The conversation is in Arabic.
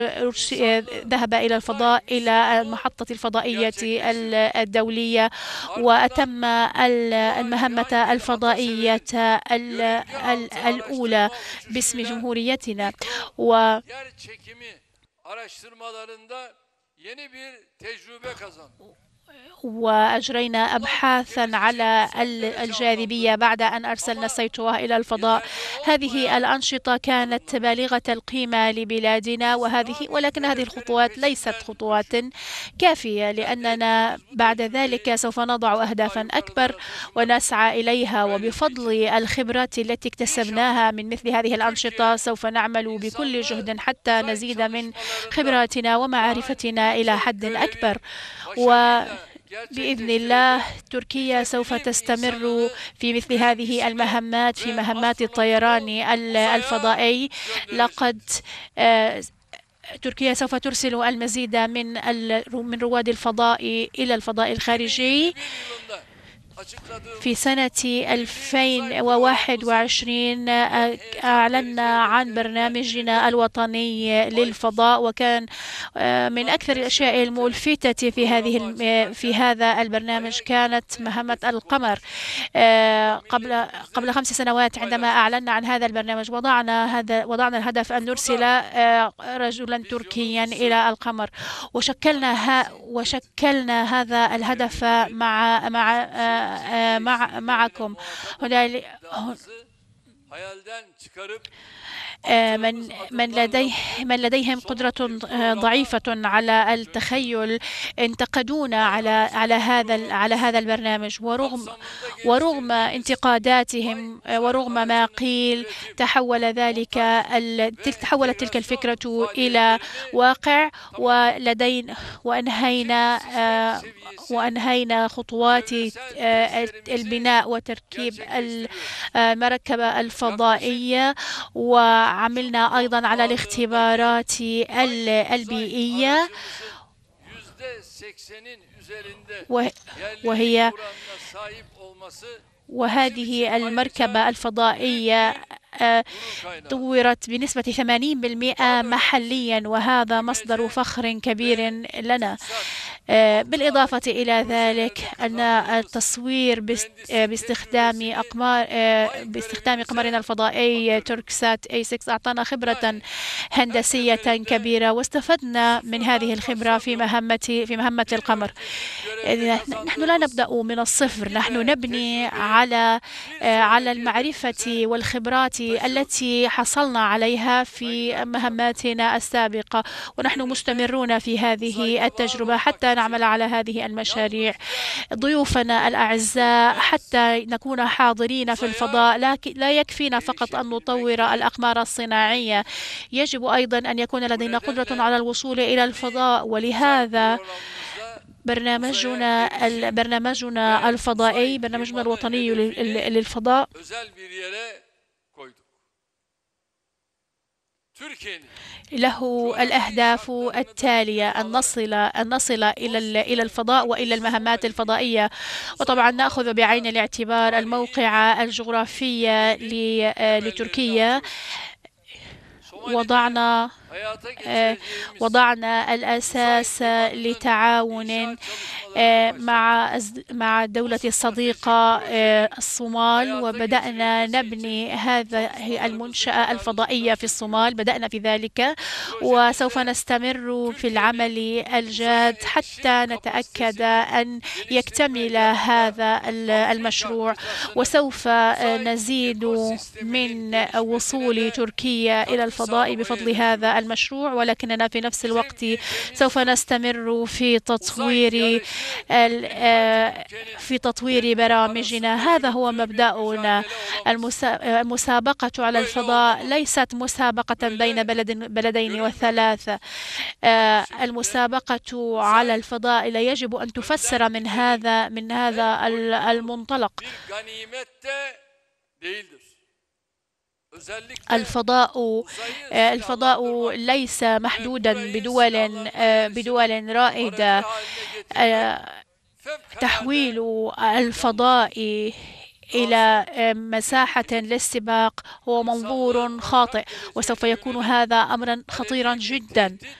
ذهب إلى الفضاء، إلى المحطة الفضائية الدولية، وأتم المهمة الفضائية الأولى باسم جمهوريتنا. وأجرينا أبحاثا على الجاذبية بعد أن أرسلنا السيطرة إلى الفضاء. هذه الأنشطة كانت بالغة القيمة لبلادنا، ولكن هذه الخطوات ليست خطوات كافية، لأننا بعد ذلك سوف نضع أهدافا أكبر ونسعى إليها. وبفضل الخبرات التي اكتسبناها من مثل هذه الأنشطة سوف نعمل بكل جهد حتى نزيد من خبراتنا ومعرفتنا إلى حد أكبر. بإذن الله تركيا سوف تستمر في مثل هذه المهمات، في مهمات الطيران الفضائي. تركيا سوف ترسل المزيد من رواد الفضاء إلى الفضاء الخارجي. في سنة 2021 أعلنا عن برنامجنا الوطني للفضاء، وكان من أكثر الأشياء الملفتة في هذا البرنامج كانت مهمة القمر. قبل 5 سنوات عندما أعلنا عن هذا البرنامج وضعنا الهدف أن نرسل رجلا تركيا إلى القمر، وشكلنا هذا الهدف معكم. من لديهم قدرة ضعيفة على التخيل انتقدونا على هذا البرنامج، ورغم انتقاداتهم ورغم ما قيل تحولت تلك الفكرة إلى واقع، وأنهينا خطوات البناء وتركيب المركبة الفضائية، وعملنا أيضا على الاختبارات البيئية، وهذه المركبة الفضائية طورت بنسبة 80% محليا، وهذا مصدر فخر كبير لنا. بالإضافة إلى ذلك أن التصوير باستخدام قمرنا الفضائي توركسات A6 أعطانا خبرة هندسية كبيرة، واستفدنا من هذه الخبرة في مهمة القمر. نحن لا نبدأ من الصفر، نحن نبني على المعرفة والخبرات التي حصلنا عليها في مهماتنا السابقة، ونحن مستمرون في هذه التجربة حتى نعمل على هذه المشاريع. ضيوفنا الأعزاء، حتى نكون حاضرين في الفضاء لا يكفينا فقط أن نطور الأقمار الصناعية، يجب أيضا أن يكون لدينا قدرة على الوصول إلى الفضاء. ولهذا برنامجنا الفضائي، برنامجنا الوطني للفضاء له الأهداف التالية: أن نصل إلى الفضاء وإلى المهمات الفضائية. وطبعا نأخذ بعين الاعتبار الموقع الجغرافي لتركيا. وضعنا الأساس لتعاون مع الدولة الصديقة الصومال، وبدأنا نبني هذه المنشأة الفضائية في الصومال. بدأنا في ذلك، وسوف نستمر في العمل الجاد حتى نتأكد أن يكتمل هذا المشروع، وسوف نزيد من وصول تركيا إلى الفضاء بفضل هذا المشروع. ولكننا في نفس الوقت سوف نستمر في تطوير برامجنا. هذا هو مبدأنا. المسابقة على الفضاء ليست مسابقة بين بلدين وثلاثة. المسابقة على الفضاء لا يجب أن تفسر من هذا المنطلق. الفضاء ليس محدودا بدول رائدة. تحويل الفضاء إلى مساحة للسباق هو منظور خاطئ، وسوف يكون هذا أمرا خطيرا جدا.